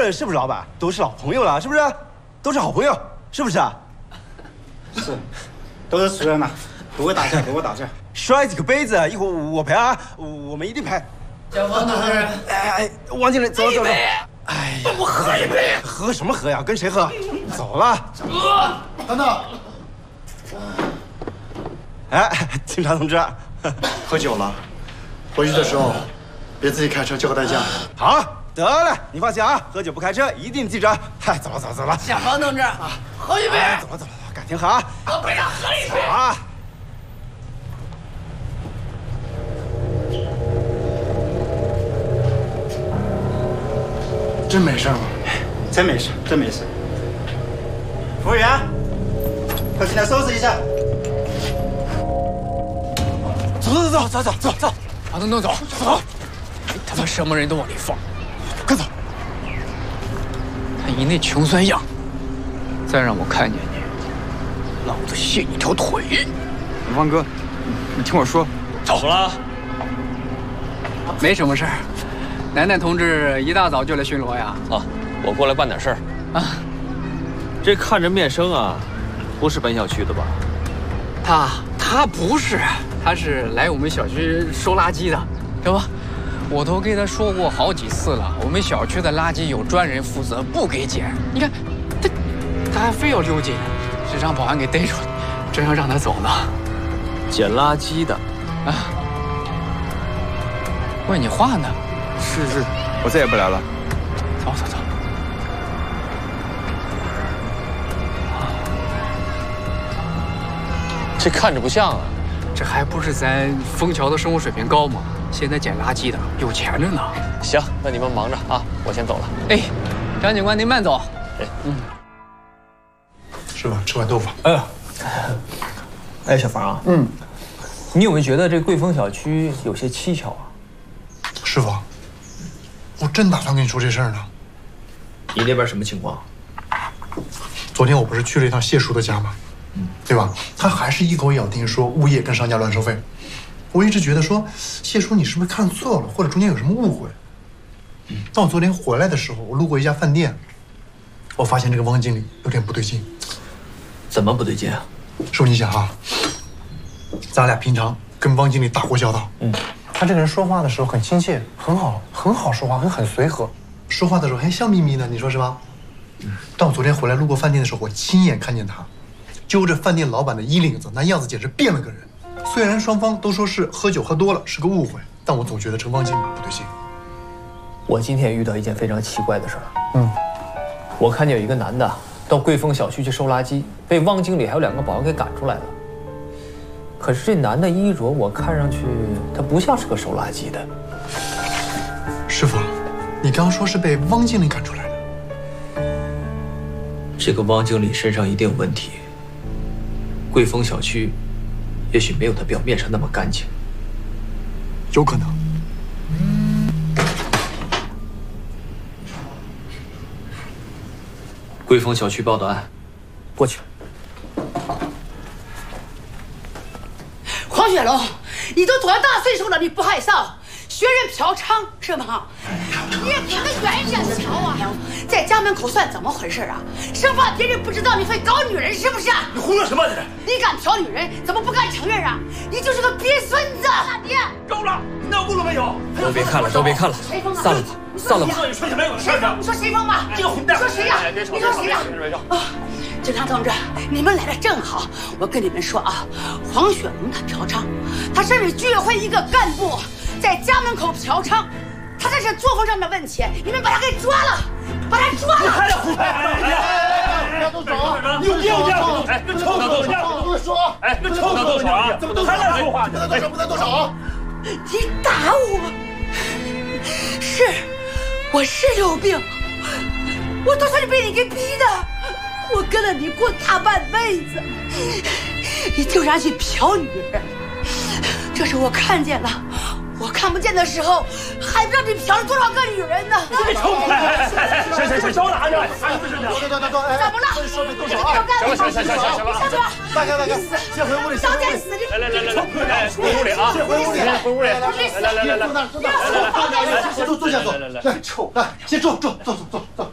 人是不是老板？都是老朋友了，是不是？都是好朋友，是不是啊？ 是，都是熟人嘛，不会打架，不会打架。 摔几个杯子，一会儿我赔啊，我们一定赔。 小方同志， 哎，王经理，走走走。哎呀， 我喝一杯。 喝什么喝呀？跟谁喝？走了。 等等。 哎，警察同志， 喝酒了，回去的时候别自己开车，叫个代驾。 好，得了，你放心啊，喝酒不开车，一定记着。嗨，走了走了走了。 小方同志，喝一杯。 走了走了，改天喝啊。 我陪他喝一杯。 啊。 真没事吗？ 真没事，真没事。服务员，快进来收拾一下。 走， 把东东走，你他妈什么人都往里放， 快走！ 看你那穷酸样，再让我看见你，老子卸你条腿！ 王哥，你听我说， 走了。没什么事儿，楠楠同志一大早就来巡逻呀。 啊，我过来办点事儿啊。 这看着面生啊，不是本小区的吧？ 他不是，他是来我们小区收垃圾的，对吧？我都跟他说过好几次了，我们小区的垃圾有专人负责，不给捡。你看，他还非要溜进，是让保安给逮住了，正要让他走呢。 捡垃圾的啊？问你话呢？ 是，我再也不来了。 走。 这看着不像啊。 这还不是咱枫桥的生活水平高吗？现在捡垃圾的有钱着呢。 行，那你们忙着啊，我先走了。 哎，张警官您慢走。 是吧？吃碗豆腐。 哎，小房啊，你有没有觉得这贵丰小区有些蹊跷啊？ 师傅，我真打算跟你说这事儿呢。 你那边什么情况？ 昨天我不是去了一趟谢叔的家吗？对吧？他还是一口咬定说物业跟商家乱收费。我一直觉得说，谢叔你是不是看错了，或者中间有什么误会？但我昨天回来的时候，我路过一家饭店，我发现这个汪经理有点不对劲。 怎么不对劲啊？ 师傅，你想啊，咱俩平常跟汪经理打过交道，他这个人说话的时候很亲切，很好说话，很随和，说话的时候还笑眯眯的，你说是吧？但我昨天回来路过饭店的时候，我亲眼看见他揪着饭店老板的衣领子，那样子简直变了个人。虽然双方都说是喝酒喝多了，是个误会，但我总觉得这个汪经理不对劲。 我今天也遇到一件非常奇怪的事儿。我看见有一个男的到贵丰小区去收垃圾，被汪经理还有2个保安给赶出来了。可是这男的衣着，我看上去他不像是个收垃圾的。 师傅，你刚刚说是被汪经理赶出来的？ 这个汪经理身上一定有问题。贵丰小区也许没有他表面上那么干净。 有可能。 贵丰小区报的案，过去。 黄雪龙，你都多大岁数了，你不害臊？学人嫖娼是吗？你也离得远一点的嫖啊！在家门口算怎么回事啊？生怕别人不知道你会搞女人是不是？ 你胡说什么？ 你敢嫖女人，怎么不敢承认啊？你就是个鳖孙子！你够了，你闹够了没有？ 都别看了， 谁疯了？ 散了吧，散了吧。 你说什么？ 谁疯？你说谁疯吧？ 这个混蛋！ 你说谁呀？你说谁呀？警察同志，你们来的正好。我跟你们说啊，黄雪龙他嫖娼，他甚至居委会一个干部在家门口嫖娼，他这是作风上的问题，你们把他给抓了，把他抓了！ 还得胡拍！ 大家都走啊！你有病啊！ 哎，跟臭鸟动手！哎，跟臭鸟动手啊！怎么都还乱说话？ 不能动手啊！ 你打我！是，我是有病，我都是被你给逼的。我跟了你过大半辈子，你竟然去嫖女人，这是我看见了。我看不见的时候，还不知道你嫖了多少个女人呢！ 别抽！谁手哪去？ 怎么了？要干什么？行了， 大哥，先回屋里， 早点死！ 来，回屋里啊！ 回屋里， 回屋里！ 来，坐下坐，来，臭，来，先坐，